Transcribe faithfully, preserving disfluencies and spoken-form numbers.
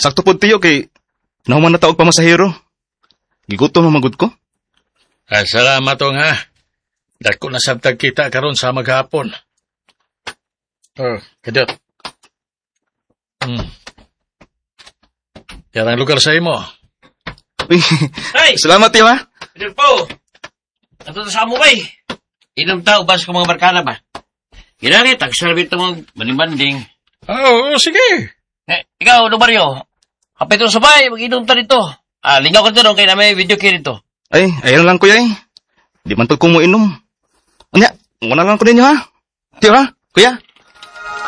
Sakto po tiyo kay nahuman na taog pamasahero. Gigutom na magud ko. Ay, salamat o nga. Dako na sabtag kita karon sa maghapon. Oh, kadot. Hmm. Yan ang lugar sa imo. Uy, Ay! salamat tiyo ha. Idol po! Ato na sa amo bay. Inom tao, bas ko mga barkada ba? Ginangit, ang sarabit na mga manibanding. Oo, oh, sige. Eh, ikaw, Lumario, kapit mo sabay, mag-inom ta dito. Ah, lingaw ko dito nung kaya na may video kaya dito. Ay, ayun lang kuya eh. Di man to kumuinom. Anya, muna lang ko ninyo ha. Tiyo ha, kuya.